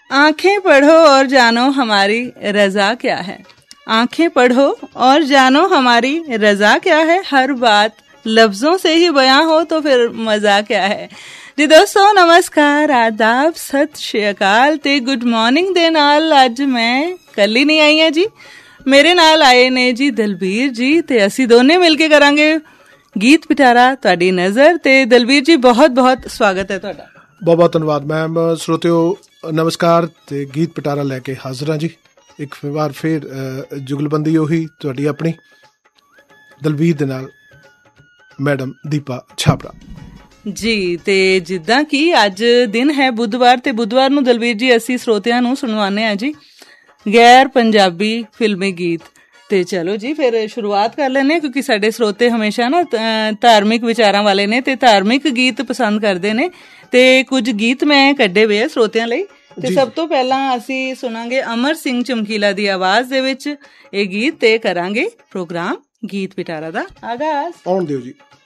आंखें पढ़ो और जानो हमारी रजा क्या है। आंखें पढ़ो और जानो हमारी रजा क्या है। हर बात लफ्जों से ही बयां हो तो फिर मजा क्या है। जी दोस्तों नमस्कार, आदाब, सत श्री अकाल ते गुड मॉर्निंग दे नाल अज मैं कल्ली नहीं आई हां जी, मेरे नाल आए ने जी दलबीर जी ते असी दोने मिलके करांगे गीत पिटारा तुहाडी नज़र। ते दलबीर जी बहुत बहुत स्वागत है तुहाडा। बहुत बहुत धन्यवाद मैम। श्रोतियो नमस्कार ते गीत पिटारा लैके हाजिर हाँ जी। एक वार फिर जुगलबंदी उही तुहाडी अपनी दलबीर दे नाल मैडम दीपा छाबड़ा जी। ते जिद्दां कि अज दिन है बुधवार ते बुधवार नूं दलबीर जी असी श्रोतियां नूं सुणवाने आ जी गैर पंजाबी फिल्मी गीत। ते चलो जी फिर शुरुआत कर लेने, क्योंकि साडे श्रोते हमेशा ना धार्मिक विचारां वाले ने ते धार्मिक गीत पसंद करदे ने। ते कुछ गीत मैं कड्डे वे श्रोतियां लई। ते सब तो पहला असी सुनांगे अमर सिंह चमकीला दी आवाज दे विच ये गीत ते करांगे प्रोग्राम गीत पिटारा दा आगाज। आउण दिओ जी।